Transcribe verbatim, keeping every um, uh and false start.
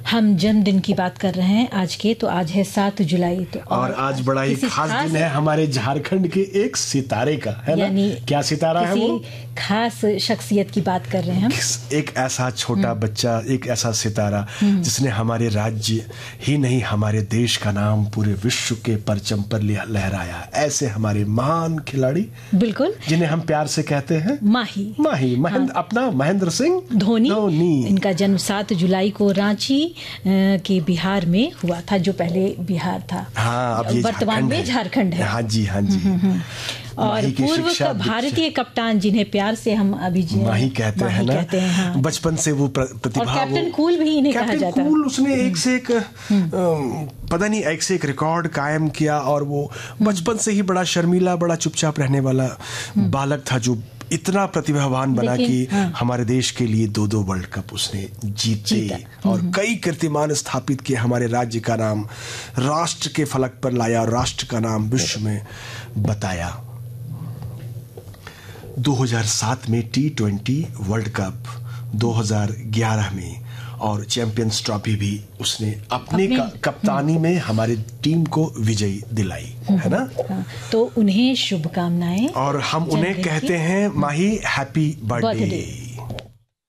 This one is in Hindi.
हम जन्मदिन की बात कर रहे हैं आज के, तो आज है सात जुलाई। तो और, और आज बड़ा ही खास दिन है हमारे झारखंड के एक सितारे का, है ना? क्या सितारा है वो? खास शख्सियत की बात कर रहे हैं हम। एक ऐसा छोटा बच्चा, एक ऐसा सितारा जिसने हमारे राज्य ही नहीं हमारे देश का नाम पूरे विश्व के परचम पर लहराया। ऐसे हमारे महान खिलाड़ी, बिल्कुल, जिन्हें हम प्यार से कहते हैं माही माही महेंद्र, हाँ। अपना महेंद्र सिंह धोनी। इनका जन्म सात जुलाई को रांची के बिहार में हुआ था, जो पहले बिहार था, हाँ, अब वर्तमान में झारखंड है। हाँ जी, हाँ जी। और पूर्व भारतीय कप्तान, जिन्हें प्यार से हम अभी माही कहते हैं ना, कहते हैं, हाँ। बचपन से वो प्रतिभा, और कैप्टन कूल भी इन्हें कहा जाता है। कूल, उसने एक से एक पता नहीं एक से एक रिकॉर्ड कायम किया, और वो बचपन से ही बड़ा शर्मीला, बड़ा चुपचाप रहने वाला बालक था, जो इतना प्रतिभावान बना कि हाँ। हमारे देश के लिए दो दो वर्ल्ड कप उसने जीते और कई कीर्तिमान स्थापित किए, हमारे राज्य का नाम राष्ट्र के फलक पर लाया और राष्ट्र का नाम विश्व में बताया। दो हज़ार सात में टी ट्वेंटी वर्ल्ड कप, दो हज़ार ग्यारह में और चैंपियंस ट्रॉफी भी उसने अपने, अपने कप्तानी में हमारी टीम को विजयी दिलाई, है ना? हाँ, तो उन्हें शुभकामनाएं, और हम उन्हें कहते हैं माही हैप्पी बर्थडे।